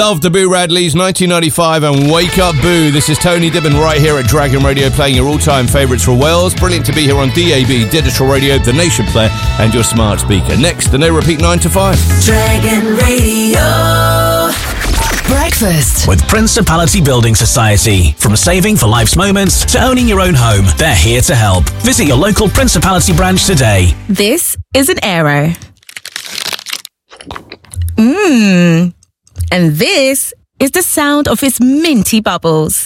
Love the Boo Radleys, 1995 and Wake Up Boo. This is Tony Dibbin right here at Dragon Radio playing your all-time favourites for Wales. Brilliant to be here on DAB, Digital Radio, the Nation Player and your smart speaker. Next, the No Repeat 9 to 5. Dragon Radio. Breakfast with Principality Building Society. From saving for life's moments to owning your own home, they're here to help. Visit your local Principality branch today. This is an Aero. And this is the sound of its minty bubbles.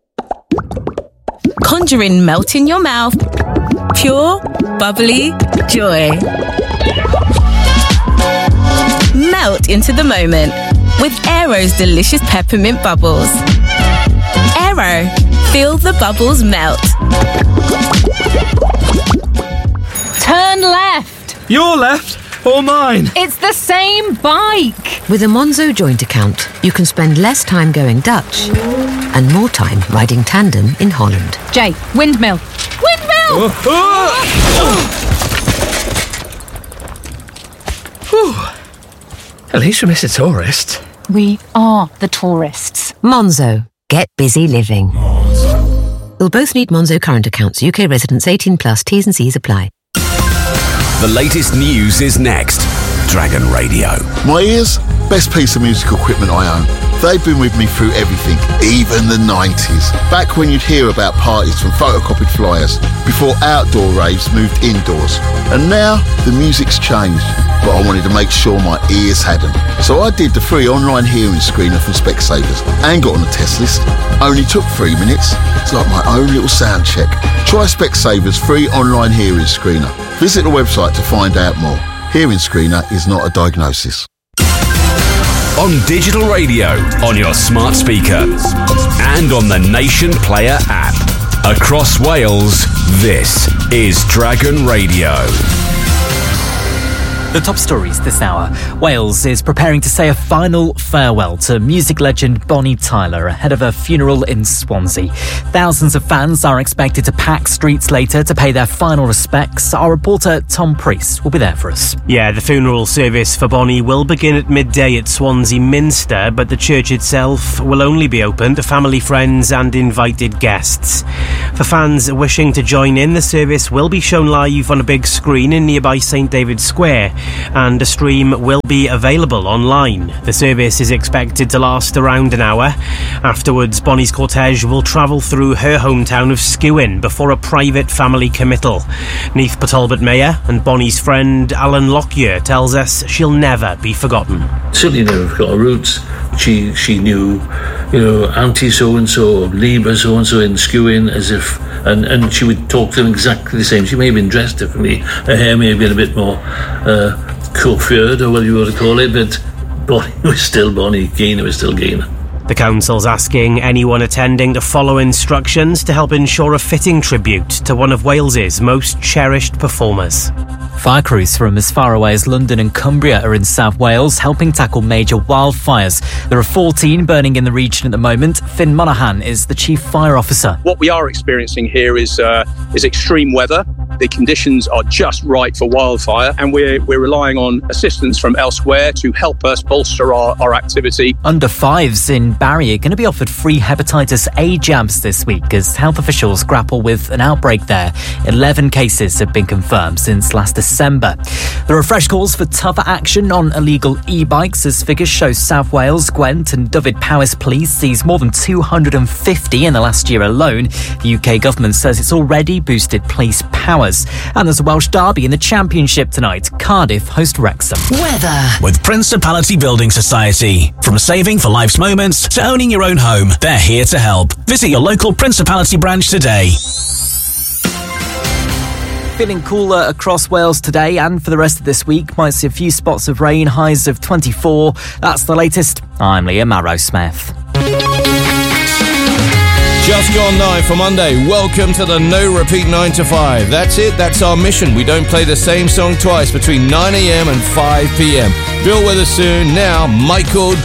Conjuring melt in your mouth. Pure, bubbly joy. Melt into the moment with Aero's delicious peppermint bubbles. Aero, feel the bubbles melt. Turn left. Your left or mine? It's the same bike. With a Monzo joint account, you can spend less time going Dutch and more time riding tandem in Holland. Jay, windmill. Windmill! At least we missed a tourist. We are the tourists. Monzo. Get busy living. You'll both need Monzo current accounts. UK residents 18 plus. T's and C's apply. The latest news is next. Dragon Radio. My ears, best piece of musical equipment I own. They've been with me through everything, even the 90s. Back when you'd hear about parties from photocopied flyers, before outdoor raves moved indoors. And now, the music's changed, but I wanted to make sure my ears hadn't. So I did the free online hearing screener from Specsavers and got on the test list. Only took 3 minutes. It's like my own little sound check. Try Specsavers free online hearing screener. Visit the website to find out more. Hearing screener is not a diagnosis. On digital radio, on your smart speaker, and on the Nation Player app. Across Wales, this is Dragon Radio. The top stories this hour. Wales is preparing to say a final farewell to music legend Bonnie Tyler ahead of her funeral in Swansea. Thousands of fans are expected to pack streets later to pay their final respects. Our reporter Tom Priest will be there for us. Yeah, the funeral service for Bonnie will begin at midday at Swansea Minster, but the church itself will only be open to family, friends and invited guests. For fans wishing to join in, the service will be shown live on a big screen in nearby St David's Square, and a stream will be available online. The service is expected to last around an hour. Afterwards, Bonnie's cortege will travel through her hometown of Skewin before a private family committal. Neath Talbot Mayor and Bonnie's friend Alan Lockyer tells us she'll never be forgotten. Certainly never forgot her roots. She knew, Auntie so-and-so, or neighbour so-and-so in Skewin as if, and she would talk to them exactly the same. She may have been dressed differently. Her hair may have been a bit more coiffured, or whatever you want to call it, but Bonnie was still Bonnie, Gaynor was still Gaynor. The council's asking anyone attending to follow instructions to help ensure a fitting tribute to one of Wales's most cherished performers. Fire crews from as far away as London and Cumbria are in South Wales helping tackle major wildfires. There are 14 burning in the region at the moment. Finn Monaghan is the chief fire officer. What we are experiencing here is extreme weather. The conditions are just right for wildfire, and we're relying on assistance from elsewhere to help us bolster our activity. Under fives in Barry are going to be offered free hepatitis A jabs this week as health officials grapple with an outbreak there. 11 cases have been confirmed since last December. There are fresh calls for tougher action on illegal e-bikes as figures show South Wales, Gwent and Dyfed-Powys Police seized more than 250 in the last year alone. The UK government says it's already boosted police powers. And there's a Welsh derby in the Championship tonight. Cardiff host Wrexham. Weather with Principality Building Society. From saving for life's moments to owning your own home, they're here to help. Visit your local Principality branch today. Feeling cooler across Wales today and for the rest of this week. Might see a few spots of rain, highs of 24. That's the latest. I'm Liam Arrowsmith. Just gone 9 for Monday. Welcome to the No Repeat 9 to 5. That's it. That's our mission. We don't play the same song twice between 9 a.m. and 5 p.m. Bill with us soon. Now, Michael